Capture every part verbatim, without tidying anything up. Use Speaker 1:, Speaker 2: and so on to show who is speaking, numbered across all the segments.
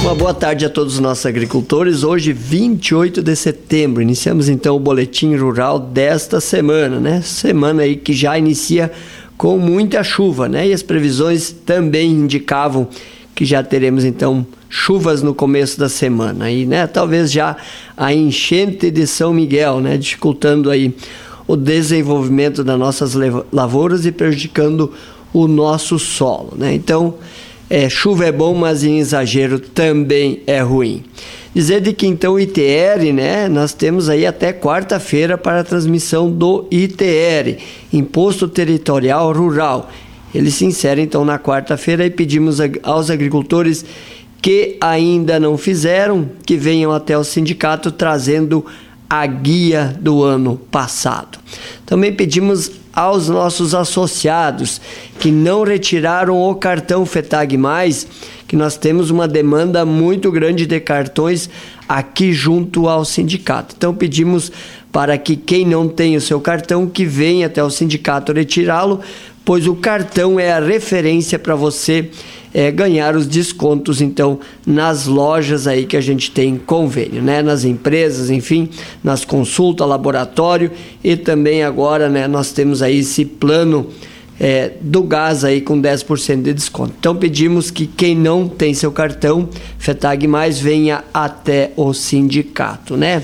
Speaker 1: Uma boa tarde a todos os nossos agricultores. Hoje, vinte e oito de setembro, iniciamos então o boletim rural desta semana, né? Semana aí que já inicia com muita chuva, né? E as previsões também indicavam que já teremos então chuvas no começo da semana aí, né? Talvez já a enchente de São Miguel, né? Dificultando aí o desenvolvimento das nossas lavouras e prejudicando o nosso solo, né? Então, É, chuva é bom, mas em exagero também é ruim. Dizer de que então o I T R, né, nós temos aí até quarta-feira para a transmissão do I T R, Imposto Territorial Rural. Ele se insere então na quarta-feira e pedimos aos agricultores que ainda não fizeram, que venham até o sindicato trazendo a guia do ano passado. Também pedimos aos nossos associados que não retiraram o cartão FETAG mais, que nós temos uma demanda muito grande de cartões aqui junto ao sindicato. Então pedimos para que quem não tem o seu cartão, que venha até o sindicato retirá-lo, pois o cartão é a referência para você é, ganhar os descontos, então, nas lojas aí que a gente tem convênio, né? Nas empresas, enfim, nas consultas, laboratório e também agora, né, nós temos aí esse plano é, do gás aí com dez por cento de desconto. Então pedimos que quem não tem seu cartão FETAG mais venha até o sindicato, né?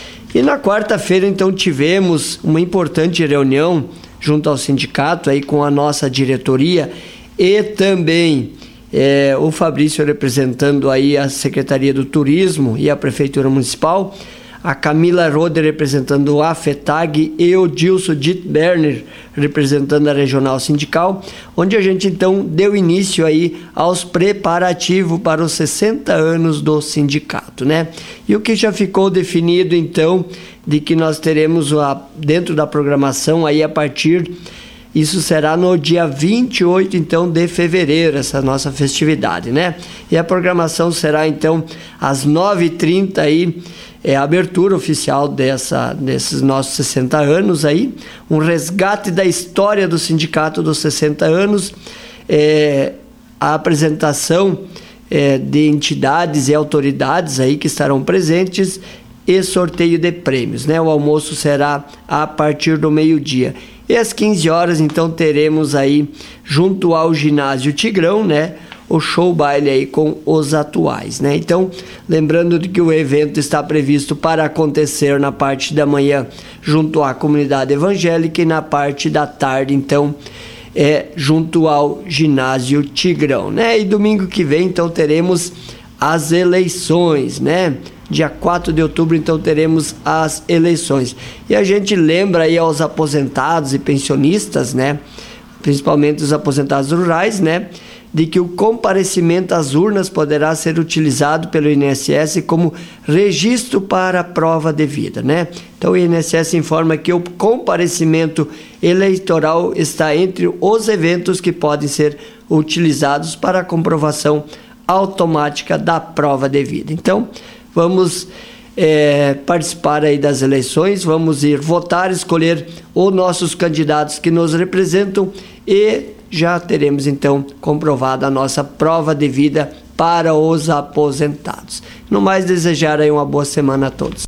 Speaker 1: E na quarta-feira, então, tivemos uma importante reunião junto ao sindicato aí com a nossa diretoria e também é, o Fabrício representando aí a Secretaria do Turismo e a Prefeitura Municipal, a Camila Roder representando a FETAG e o Dilson Dittberner representando a Regional Sindical, onde a gente então deu início aí aos preparativos para os sessenta anos do sindicato, né? E o que já ficou definido então de que nós teremos a, dentro da programação aí a partir, isso será no dia vinte e oito então de fevereiro, essa nossa festividade, né? E a programação será então às nove e trinta aí, é a abertura oficial dessa, desses nossos sessenta anos aí, um resgate da história do sindicato dos sessenta anos, é, a apresentação é, de entidades e autoridades aí que estarão presentes e sorteio de prêmios, né? O almoço será a partir do meio-dia. E às quinze horas, então, teremos aí, junto ao ginásio Tigrão, né, o show baile aí com os atuais, né? Então, lembrando de que o evento está previsto para acontecer na parte da manhã junto à comunidade evangélica e na parte da tarde, então, é junto ao ginásio Tigrão, né? E domingo que vem, então, teremos as eleições, né? Dia quatro de outubro, então, teremos as eleições. E a gente lembra aí aos aposentados e pensionistas, né? Principalmente os aposentados rurais, né? De que o comparecimento às urnas poderá ser utilizado pelo I N S S como registro para a prova de vida, né? Então, o I N S S informa que o comparecimento eleitoral está entre os eventos que podem ser utilizados para a comprovação automática da prova de vida. Então, vamos é, participar aí das eleições, vamos ir votar, escolher os nossos candidatos que nos representam e já teremos então comprovada a nossa prova de vida para os aposentados. No mais, desejar aí uma boa semana a todos.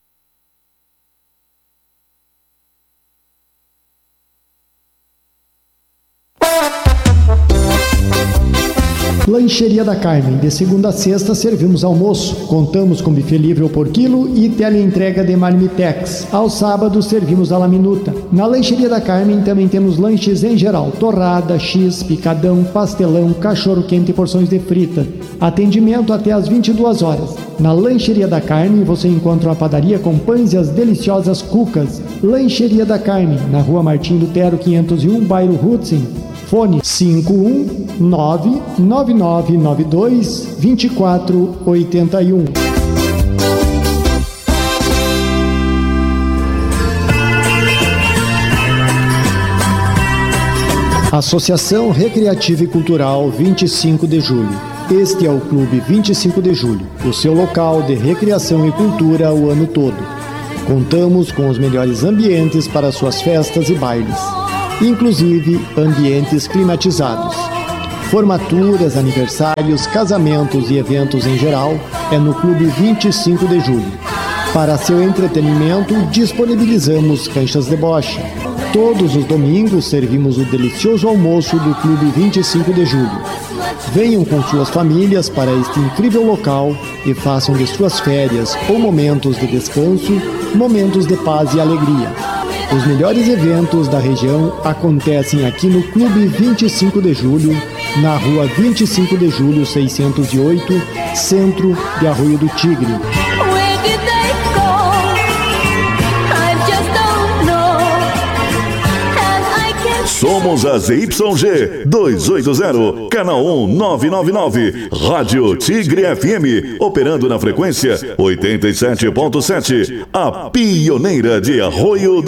Speaker 2: Lancheria da Carmen. De segunda a sexta servimos almoço. Contamos com buffet livre ou por quilo e teleentrega de marmitex. Aos sábados servimos a la minuta. Na Lancheria da Carmen também temos lanches em geral. Torrada, X, picadão, pastelão, cachorro quente e porções de frita. Atendimento até às vinte e duas horas. Na Lancheria da Carmen você encontra uma padaria com pães e as deliciosas cucas. Lancheria da Carmen, na Rua Martim Lutero quinhentos e um, bairro Hudson. Fone cinco um nove nove nove nove dois dois quatro oito um. Associação Recreativa e Cultural vinte e cinco de julho. Este é o Clube vinte e cinco de julho, o seu local de recreação e cultura o ano todo. Contamos com os melhores ambientes para suas festas e bailes, inclusive ambientes climatizados. Formaturas, aniversários, casamentos e eventos em geral é no Clube vinte e cinco de julho. Para seu entretenimento, disponibilizamos canchas de bocha. Todos os domingos servimos o delicioso almoço do Clube vinte e cinco de julho. Venham com suas famílias para este incrível local e façam de suas férias ou momentos de descanso, momentos de paz e alegria. Os melhores eventos da região acontecem aqui no Clube vinte e cinco de julho, na rua vinte e cinco de julho, seiscentos e oito, centro de Arroio do Tigre.
Speaker 3: Somos a Z Y G duzentos e oitenta, canal um nove nove nove, Rádio Tigre F M, operando na frequência oitenta e sete ponto sete, a pioneira de Arroio do